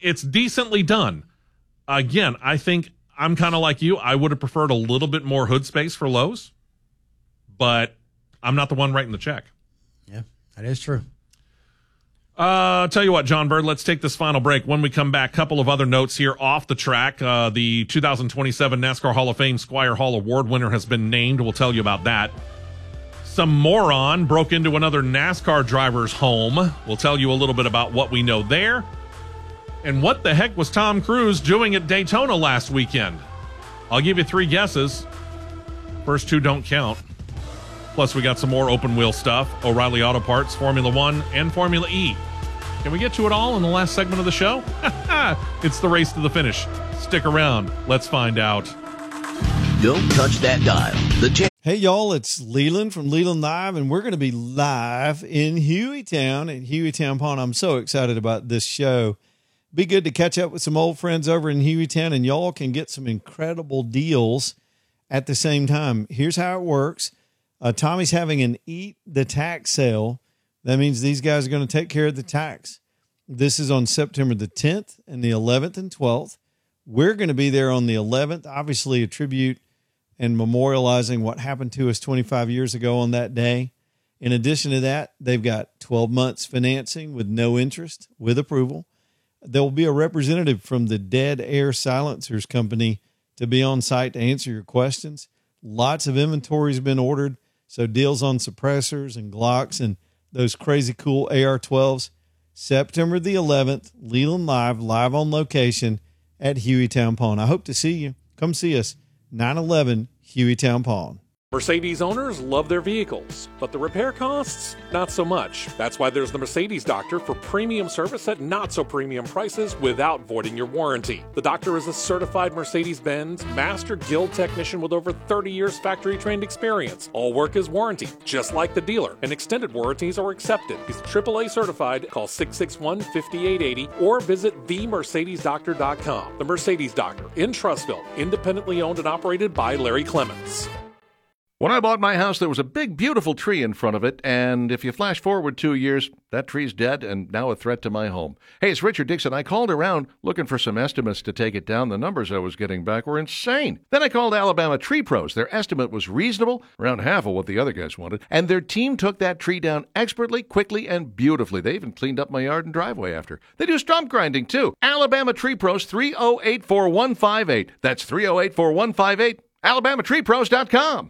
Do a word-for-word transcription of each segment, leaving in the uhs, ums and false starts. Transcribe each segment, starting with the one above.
it's decently done. Again, I think I'm kind of like you. I would have preferred a little bit more hood space for Lowe's, but I'm not the one writing the check. Yeah, that is true. Uh, tell you what, John Bird, let's take this final break. When we come back, couple of other notes here off the track. Uh, the two thousand twenty-seven NASCAR Hall of Fame Squire Hall Award winner has been named. We'll tell you about that. Some moron broke into another NASCAR driver's home. We'll tell you a little bit about what we know there. And what the heck was Tom Cruise doing at Daytona last weekend? I'll give you three guesses. First two don't count. Plus, we got some more open wheel stuff, O'Reilly Auto Parts, Formula One, and Formula E. Can we get to it all in the last segment of the show? It's the race to the finish. Stick around. Let's find out. Don't touch that dial. The ch- Hey, y'all, it's Leland from Leland Live, and we're going to be live in Hueytown at Hueytown Pond. I'm so excited about this show. Be good to catch up with some old friends over in Hueytown, and y'all can get some incredible deals at the same time. Here's how it works. Uh, Tommy's having an Eat the Tax sale. That means these guys are going to take care of the tax. This is on September the tenth and the eleventh and twelfth. We're going to be there on the eleventh, obviously a tribute and memorializing what happened to us twenty-five years ago on that day. In addition to that, they've got twelve months financing with no interest, with approval. There will be a representative from the Dead Air Silencers Company to be on site to answer your questions. Lots of inventory has been ordered. So deals on suppressors and Glocks and those crazy cool A R twelves. September the eleventh, Leland Live, live on location at Hueytown Pond. I hope to see you. Come see us, nine eleven Hueytown Pond. Mercedes owners love their vehicles, but the repair costs, not so much. That's why there's the Mercedes Doctor for premium service at not-so-premium prices without voiding your warranty. The Doctor is a certified Mercedes-Benz Master Guild technician with over thirty years factory-trained experience. All work is warranted, just like the dealer, and extended warranties are accepted. He's triple A certified. Call six six one, five eight eight zero or visit the mercedes doctor dot com. The Mercedes Doctor in Trussville, independently owned and operated by Larry Clements. When I bought my house, there was a big, beautiful tree in front of it, and if you flash forward two years, that tree's dead and now a threat to my home. Hey, it's Richard Dixon. I called around looking for some estimates to take it down. The numbers I was getting back were insane. Then I called Alabama Tree Pros. Their estimate was reasonable, around half of what the other guys wanted, and their team took that tree down expertly, quickly, and beautifully. They even cleaned up my yard and driveway after. They do stump grinding, too. Alabama Tree Pros, three oh eight, four one five eight. That's three oh eight, four one five eight. alabama tree pros dot com.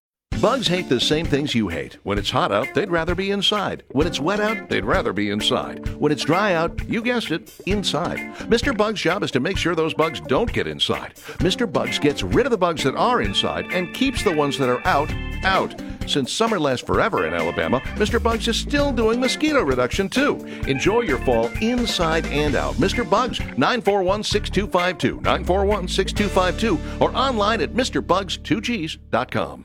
Bugs hate the same things you hate. When it's hot out, they'd rather be inside. When it's wet out, they'd rather be inside. When it's dry out, you guessed it, inside. Mister Bug's job is to make sure those bugs don't get inside. Mister Bugs gets rid of the bugs that are inside and keeps the ones that are out, out. Since summer lasts forever in Alabama, Mister Bugs is still doing mosquito reduction, too. Enjoy your fall inside and out. Mister Bugs, nine four one, six two five two, nine four one, six two five two, or online at Mr Bugs two Gs dot com.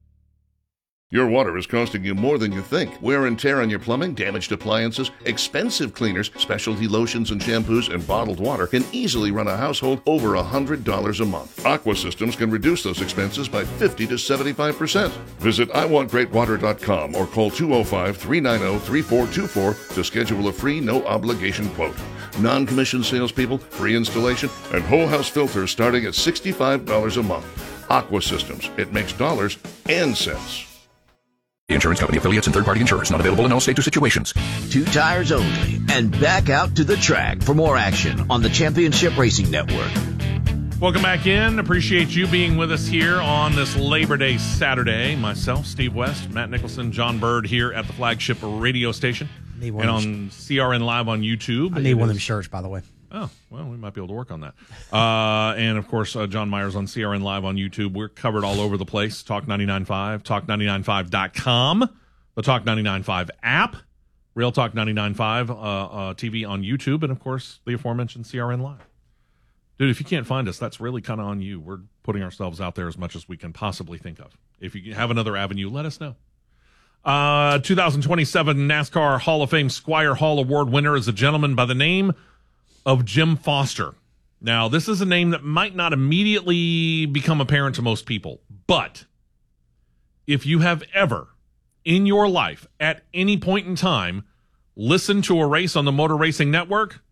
Your water is costing you more than you think. Wear and tear on your plumbing, damaged appliances, expensive cleaners, specialty lotions and shampoos, and bottled water can easily run a household over one hundred dollars a month. Aqua Systems can reduce those expenses by fifty to seventy-five percent. Visit I want great water dot com or call two oh five, three nine oh, three four two four to schedule a free, no-obligation quote. Non-commissioned salespeople, free installation, and whole house filters starting at sixty-five dollars a month. Aqua Systems. It makes dollars and cents. Insurance company affiliates and third-party insurers not available in all states or situations. Two tires only, and back out to the track for more action on the Championship Racing Network. Welcome back in. Appreciate you being with us here on this Labor Day Saturday. Myself, Steve West, Matt Nicholson, John Bird here at the flagship radio station and on C R N Live on YouTube. I need one of them shirts, by the way. Oh, well, we might be able to work on that. Uh, and, of course, uh, John Myers on C R N Live on YouTube. We're covered all over the place. Talk ninety-nine point five, talk ninety-nine five dot com, the Talk ninety-nine point five app, Real Talk ninety-nine point five uh, uh, T V on YouTube, and, of course, the aforementioned C R N Live. Dude, if you can't find us, that's really kind of on you. We're putting ourselves out there as much as we can possibly think of. If you have another avenue, let us know. Uh, two thousand twenty-seven NASCAR Hall of Fame Squire Hall Award winner is a gentleman by the name of Jim Foster. Now, this is a name that might not immediately become apparent to most people, but if you have ever in your life at any point in time listened to a race on the Motor Racing Network,